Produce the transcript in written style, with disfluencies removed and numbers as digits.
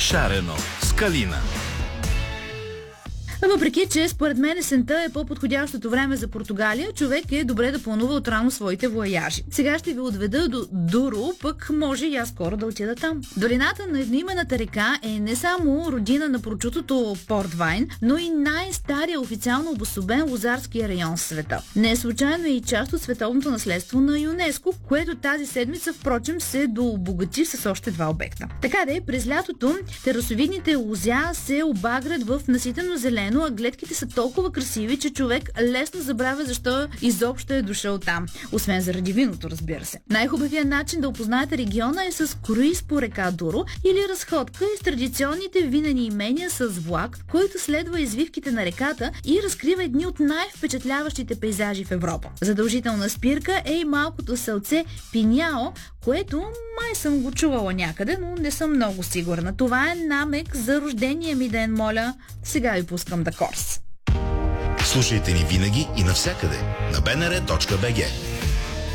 Шарено с Калина. Въпреки, че според мен есента е по-подходящото време за Португалия, човек е добре да планува отрано своите вояжи. Сега ще ви отведа до Дуру, пък може и аз скоро да отида там. Долината на едноимената река е не само родина на прочутото Портвайн, но и най-стария официално обособен лозарски район в света. Не случайно е и част от световното наследство на ЮНЕСКО, което тази седмица, впрочем, се дообогати с още 2 обекта. Така де, през лятото терасовидните лозя се обагрят в наситено зелено, а гледките са толкова красиви, че човек лесно забравя защо изобщо е дошъл там. Освен заради виното, разбира се. Най-хубавият начин да опознаете региона е с круиз по река Дуро или разходка из традиционните винени имения с влак, който следва извивките на реката и разкрива едни от най-впечатляващите пейзажи в Европа. Задължителна спирка е и малкото селце Пиняо, което май съм го чувала някъде, но не съм много сигурна. Това е намек за рождения ми ден, моля. Сега ви пускам да корс. Слушайте ни винаги и навсякъде на bnr.bg.